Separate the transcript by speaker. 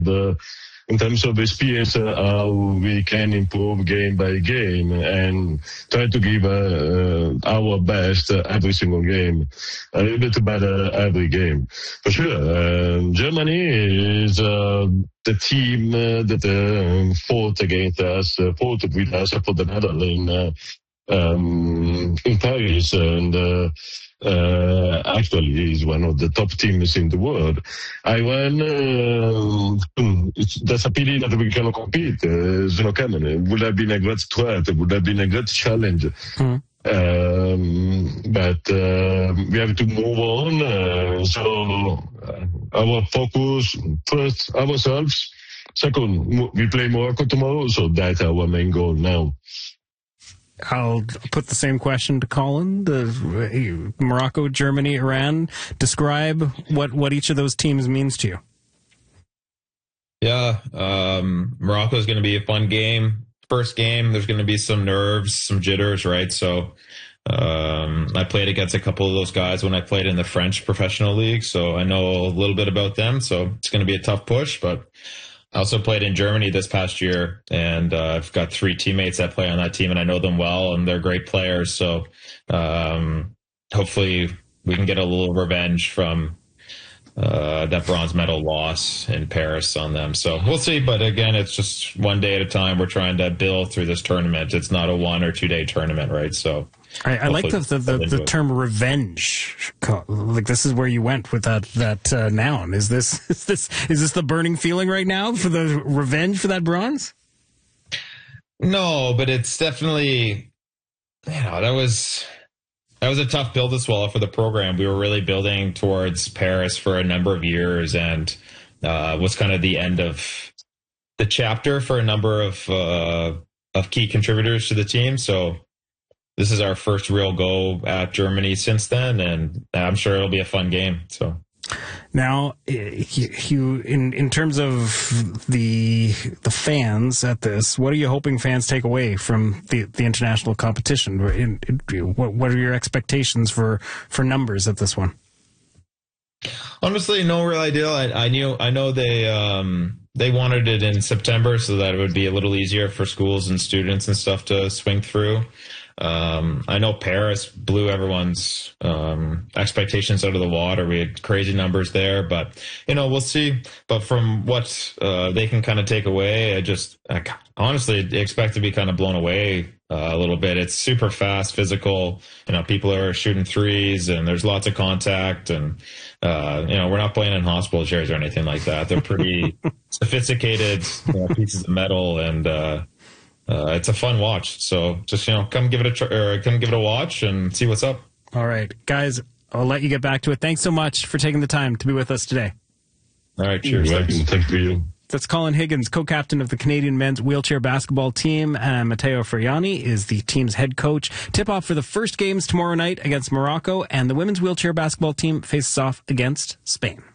Speaker 1: in terms of experience, how we can improve game by game and try to give our best every single game, a little bit better every game. For sure, Germany is the team that fought against us, fought with us for the medal in Paris, and actually is one of the top teams in the world. That's a pity that we cannot compete. It would have been a great threat. It would have been a great challenge. But we have to move on. So our focus, first, ourselves. Second, we play Morocco tomorrow, so that's our main goal now.
Speaker 2: I'll put the same question to Colin. The Morocco, Germany, Iran. Describe what each of those teams means to you.
Speaker 3: Yeah, Morocco is going to be a fun game. First game, there's going to be some nerves, some jitters, right? So I played against a couple of those guys when I played in the French professional league, so I know a little bit about them. So it's going to be a tough push, but I also played in Germany this past year, and I've got 3 teammates that play on that team, and I know them well, and they're great players. So hopefully we can get a little revenge from that bronze medal loss in Paris on them. So we'll see. But again, it's just one day at a time. We're trying to build through this tournament. It's not a 1 or 2 day tournament, right? So
Speaker 2: I like the term revenge. Like, this is where you went with that noun. Is this the burning feeling right now for the revenge for that bronze?
Speaker 3: No, but it's definitely, that was a tough pill to swallow for the program. We were really building towards Paris for a number of years, and was kind of the end of the chapter for a number of key contributors to the team. So this is our first real go at Germany since then, and I'm sure it'll be a fun game. So
Speaker 2: now, Hugh, in terms of the fans at this, what are you hoping fans take away from the international competition? What are your expectations for numbers at this one?
Speaker 3: Honestly, no real idea. I know they wanted it in September so that it would be a little easier for schools and students and stuff to swing through. I know Paris blew everyone's expectations out of the water. We had crazy numbers there, but we'll see. But from what they can kind of take away, I honestly expect to be kind of blown away a little bit. It's super fast, physical. People are shooting threes, and there's lots of contact, and we're not playing in hospital chairs or anything like that. They're pretty sophisticated pieces of metal, and it's a fun watch. So just come give it a watch and see what's up.
Speaker 2: All right, guys, I'll let you get back to it. Thanks so much for taking the time to be with us today.
Speaker 3: All right, cheers.
Speaker 1: Thank you.
Speaker 2: That's Colin Higgins, co-captain of the Canadian men's wheelchair basketball team, and Matteo Friani is the team's head coach. Tip-off for the first games tomorrow night against Morocco, and the women's wheelchair basketball team faces off against Spain.